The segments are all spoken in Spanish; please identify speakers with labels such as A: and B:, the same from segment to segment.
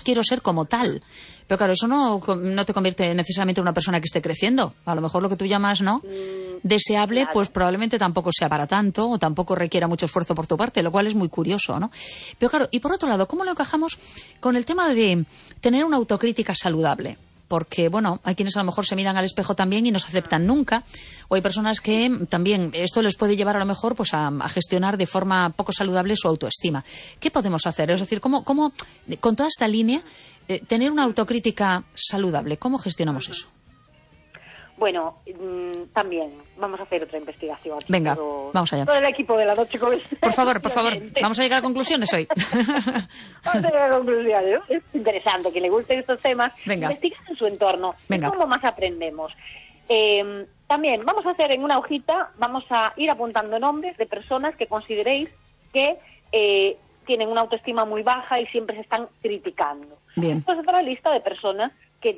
A: quiero ser como tal. Pero claro, eso no te convierte necesariamente en una persona que esté creciendo. A lo mejor lo que tú llamas, ¿no?, deseable,
B: claro.
A: pues probablemente tampoco sea para tanto o tampoco requiera mucho esfuerzo por tu parte, lo cual es muy curioso, ¿no? Pero claro, y por otro lado, ¿cómo lo encajamos con el tema de tener una autocrítica saludable? Porque, bueno, hay quienes a lo mejor se miran al espejo también y no se aceptan nunca, o hay personas que también esto les puede llevar a lo mejor pues a gestionar de forma poco saludable su autoestima. ¿Qué podemos hacer? Es decir, ¿cómo con toda esta línea, tener una autocrítica saludable? ¿Cómo gestionamos eso?
B: Bueno, también vamos a hacer otra investigación.
A: Venga, vamos allá.
B: Todo el equipo de la noche con
A: Por favor, vamos a llegar a conclusiones hoy.
B: Vamos a llegar a conclusiones. Es interesante que le gusten estos temas.
A: Venga.
B: Investigar en su entorno.
A: Venga.
B: ¿Cómo más aprendemos? También vamos a hacer en una hojita, vamos a ir apuntando nombres de personas que consideréis que tienen una autoestima muy baja y siempre se están criticando.
A: Bien.
B: Pues otra lista de personas que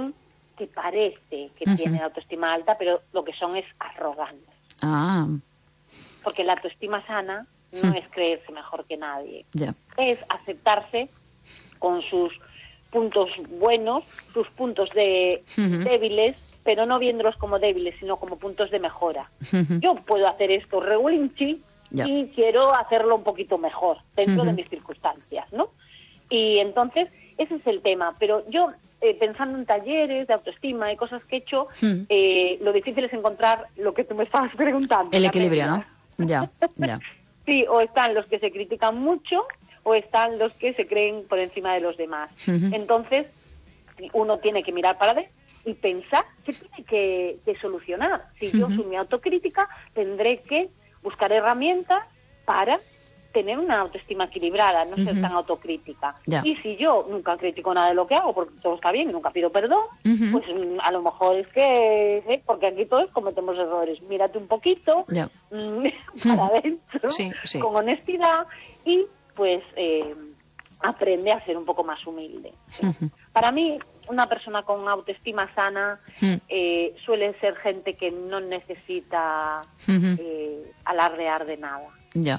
B: parece que tienen autoestima alta, pero lo que son es arrogantes.
A: Ah.
B: Porque la autoestima sana no es creerse mejor que nadie.
A: Ya.
B: Es aceptarse con sus puntos buenos, sus puntos débiles, pero no viéndolos como débiles, sino como puntos de mejora. Yo puedo hacer esto regulinchi y quiero hacerlo un poquito mejor dentro de mis circunstancias, ¿no? Y entonces, ese es el tema. Pero yo, pensando en talleres de autoestima y cosas que he hecho, lo difícil es encontrar lo que tú me estabas preguntando.
A: El equilibrio, ¿no? Ya.
B: Sí, o están los que se critican mucho o están los que se creen por encima de los demás. Entonces, uno tiene que mirar para adentro y pensar qué tiene que solucionar. Si yo soy mi autocrítica, tendré que buscar herramientas para tener una autoestima equilibrada, no ser tan autocrítica. Y si yo nunca critico nada de lo que hago, porque todo está bien y nunca pido perdón, pues a lo mejor es que, porque aquí todos cometemos errores, mírate un poquito, para adentro, con honestidad, y pues aprende a ser un poco más humilde. Para mí, una persona con autoestima sana suele ser gente que no necesita alardear de nada.
A: Ya.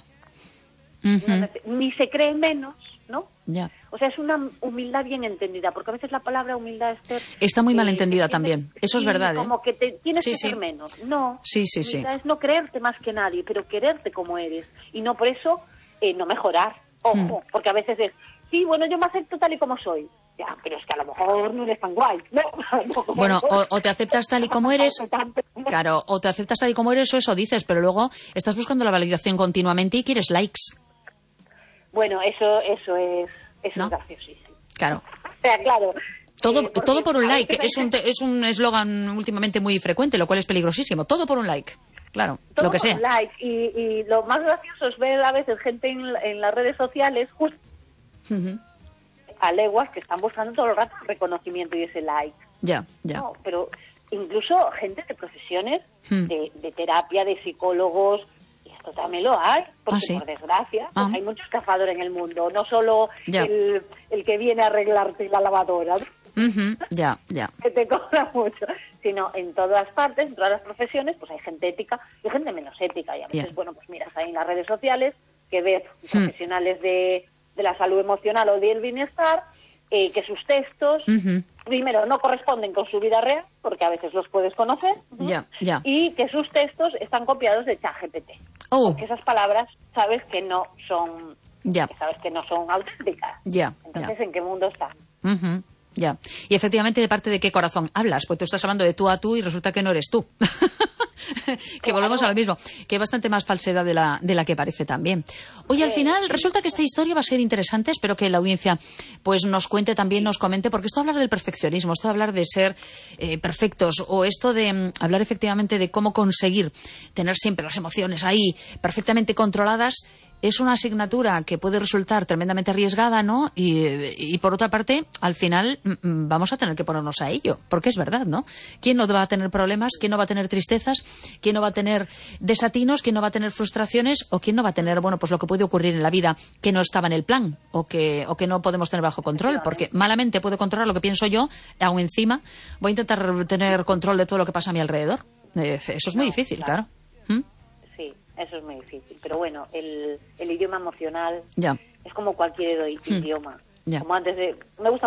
B: Ni se cree menos, ¿no?
A: Ya.
B: O sea, es una humildad bien entendida, porque a veces la palabra humildad, Esther,
A: está muy mal entendida también. Eso es verdad, ¿eh?
B: Como que tienes que ser menos. No. Humildad es no creerte más que nadie, pero quererte como eres. Y no por eso no mejorar. Ojo, porque a veces es, sí, bueno, yo me acepto tal y como soy. Ya, pero es que a lo mejor no eres tan guay. No.
A: Bueno, o te aceptas tal y como eres, claro, o te aceptas tal y como eres, o eso dices, pero luego estás buscando la validación continuamente y quieres likes.
B: Bueno, eso es graciosísimo.
A: Claro.
B: O sea, claro.
A: Todo por un like. Es un eslogan últimamente muy frecuente, lo cual es peligrosísimo. Todo por un like. Claro,
B: todo
A: lo que
B: por
A: sea.
B: Un like. Y lo más gracioso es ver a veces gente en las redes sociales justo a leguas que están buscando todo el rato el reconocimiento y ese like.
A: Ya.
B: No, pero incluso gente de profesiones de terapia, de psicólogos, y esto también lo hay, porque por desgracia pues hay mucho estafador en el mundo, no solo el que viene a arreglarte la lavadora,
A: Ya.
B: que te cobra mucho, sino en todas partes, en todas las profesiones, pues hay gente ética y gente menos ética, y a veces, bueno, pues miras ahí en las redes sociales que ves profesionales de la salud emocional o del bienestar, que sus textos, primero, no corresponden con su vida real, porque a veces los puedes conocer, y que sus textos están copiados de ChatGPT. Porque esas palabras sabes que no son auténticas. Entonces, ¿en qué mundo están?
A: Ya. Y efectivamente, ¿de parte de qué corazón hablas? Pues tú estás hablando de tú a tú y resulta que no eres tú. Que volvemos a lo mismo, que hay bastante más falsedad de la que parece también. Oye, al final resulta que esta historia va a ser interesante. Espero que la audiencia pues nos cuente también, nos comente, porque esto de hablar del perfeccionismo, esto de hablar de ser perfectos, o esto de hablar efectivamente de cómo conseguir tener siempre las emociones ahí perfectamente controladas, es una asignatura que puede resultar tremendamente arriesgada, ¿no? Y por otra parte, al final vamos a tener que ponernos a ello, porque es verdad, ¿no? ¿Quién no va a tener problemas? ¿Quién no va a tener tristezas? ¿Quién no va a tener desatinos? ¿Quién no va a tener frustraciones? ¿O quién no va a tener, bueno, pues lo que puede ocurrir en la vida que no estaba en el plan o que no podemos tener bajo control? Porque malamente puedo controlar lo que pienso yo, aún encima voy a intentar tener control de todo lo que pasa a mi alrededor. Eso es muy difícil, claro.
B: Sí, eso es muy difícil. Pero bueno, el idioma emocional
A: es
B: como cualquier idioma. Como antes me gusta